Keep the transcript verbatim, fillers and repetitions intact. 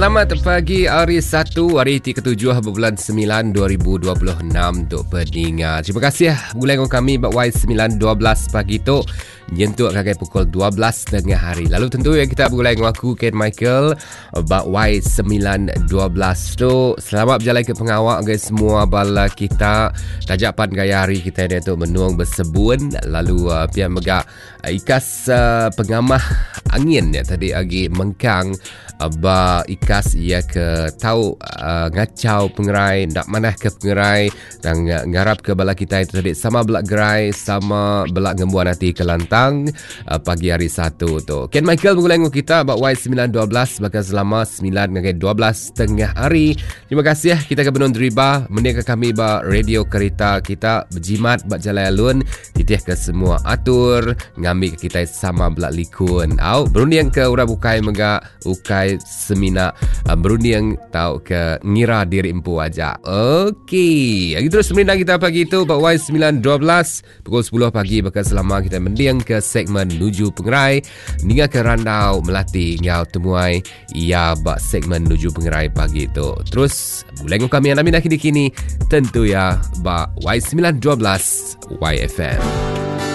Selamat pagi hari Sabtu, hari ketujuh bulan sembilan dua ribu dua puluh enam untuk pendengar. Terima kasih mulai dengan kami buat Y sembilan dua belas pagi tu nyentuh kagai pukul dua belas tengah hari. Lalu tentu yang kita mulai dengan aku Ken Michael buat Y sembilan dua belas tu. Selamat berjalan ke pengawak guys semua bala kita. Tajapan gaya hari kita ni tu menuang bersebun lalu uh, pian megak uh, ikas uh, pengamah angin ya tadi agi mengkang ba ikas ia ke tahu uh, ngacau pengerai nak manah ke pengerai dan uh, ngarap ke bala kita itu tadi sama belak gerai sama belak ngembuan hati ke lantang uh, pagi hari satu tu. Ken Michael mengulangi kita bak Y sembilan dua belas bahkan selama sembilan hingga dua belas tengah hari. Terima kasih kita ke benon deriba menika kami ba radio kereta kita berjimat bak jalan alun titih ke semua atur ngambil ke kita sama belak likun. Au berunding ke urang bukai mega ukai semina uh, berunding tahu ke ngira diri empu aja. Okey. Lagi terus menindak kita pagi itu bak Y sembilan dua belas pukul sepuluh pagi bakal selama kita mendiang ke segmen Nuju Pengerai ninga ke randau melati ngau temuai ia bak segmen Nuju Pengerai pagi itu. Terus bulan kami yang namin kini kini tentu ya bak Y sembilan dua belas Y F M.